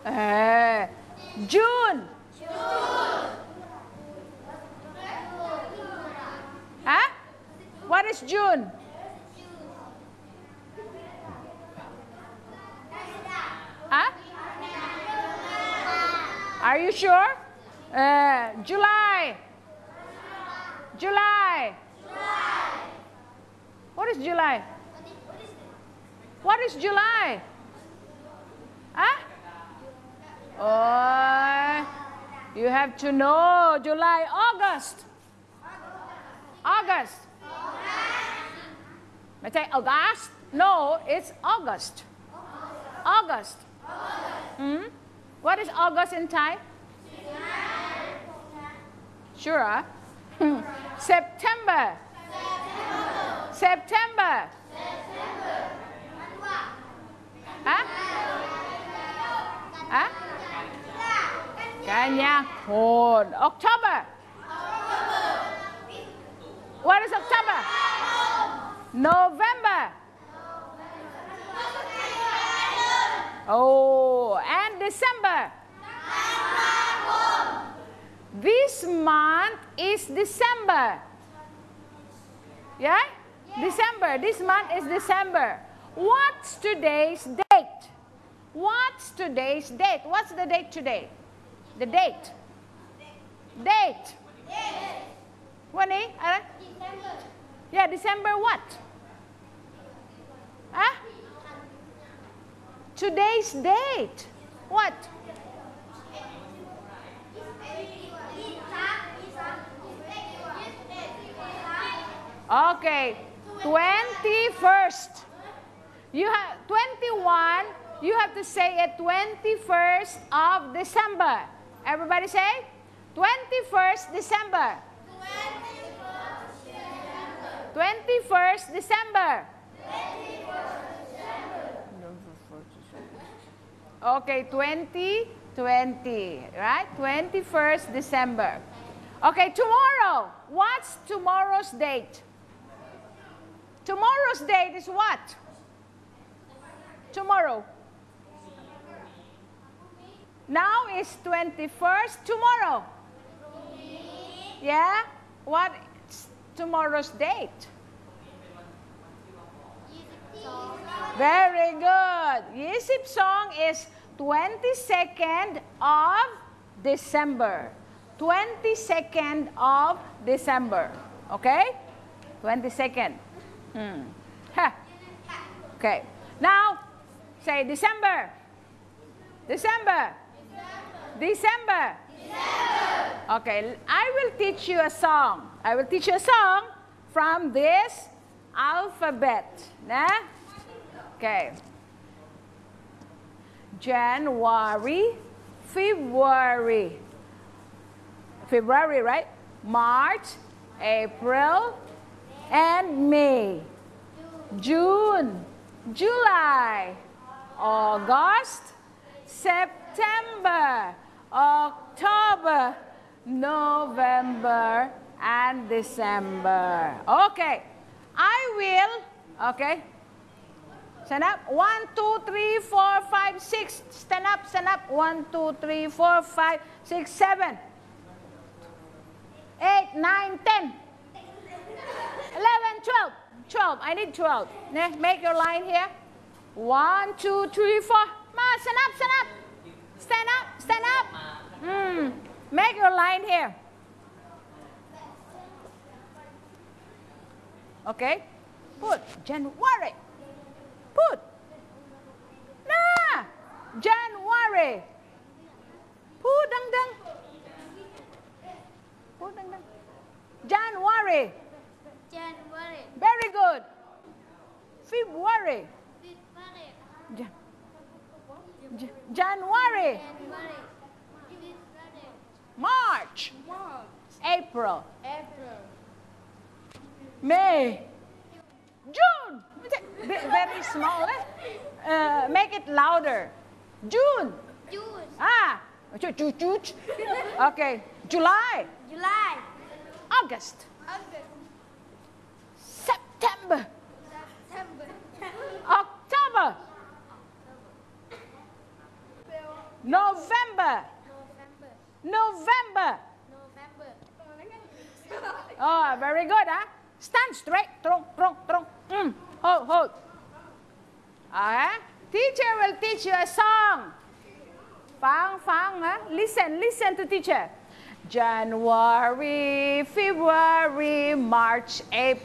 Uh, June. Huh? What is June? Huh? Are you sure? July. July. What is July? What is July? Huh? Oh, you have to know. July, August. August. I say August? No, it's August. August. Hmm? What is August in Thai? Sure. Huh? September. September. Huh? Huh? Kanya. October. What is October? November. Oh, and December. This month is December. Yeah? December. This month is December. What's today's date? What's today's date? What's the date today? The date. Date. When is? December. Yeah, December what? Huh? Today's date. What? Okay, 21st. You have 21. You have to say it 21st of December. Everybody say 21st December. 21st December. Okay, 2020, right? 21st December. Okay, tomorrow. What's tomorrow's date? Tomorrow's date is what? Tomorrow. Now is 21st. Tomorrow. Yeah? What's tomorrow's date? Very good. Yisip song is 22nd of December. 22nd of December. Okay? 22nd. Okay. Now, say December. December. December. Okay, I will teach you a song. I will teach you a song from this alphabet. Nah? Okay. January, February. February, right? March, April, and May. June, July, August, September, October, November, and December. Okay, I will, okay. Stand up. 1, 2, 3, 4, 5, 6. Stand up, stand up. 1, 2, 3, 4, 5, 6, 7, 8, 9, 10, 11, 12. 12. I need 12. Make your line here. 1, 2, 3, 4. Ma, stand up, stand up. Stand up, stand up. Make your line here. Okay. Put January. Put. Nah. January. Put dang dang. Put dang dang. January. January. Very good. February. January. March. April. May. June. Very small. Make it louder. June. Ah. Okay. July. August. September. October. November. November. Oh, very good, huh? Stand straight. Trong. Hold. Okay. Teacher will teach you a song. Fang, huh? Listen to teacher. January, February, March, April.